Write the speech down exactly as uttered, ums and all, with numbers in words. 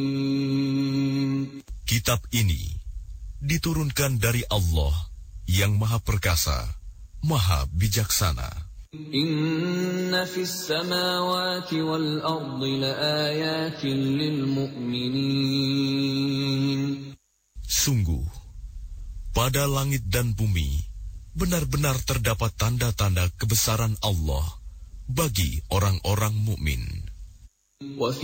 Kitab ini diturunkan dari Allah yang Maha Perkasa, Maha Bijaksana. Inna fis samawati wal ardi laayatin lil mu'minin. Sungguh, pada langit dan bumi benar-benar terdapat tanda-tanda kebesaran Allah bagi orang-orang mukmin.